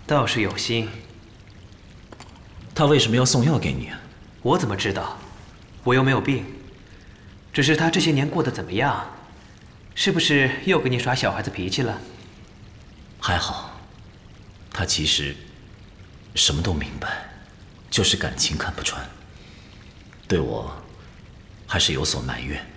倒是有心。 他为什么要送药给你啊？ 我怎么知道？我又没有病。只是他这些年过得怎么样？是不是又跟你耍小孩子脾气了？ 还好，他其实什么都明白，就是感情看不穿，对我还是有所埋怨。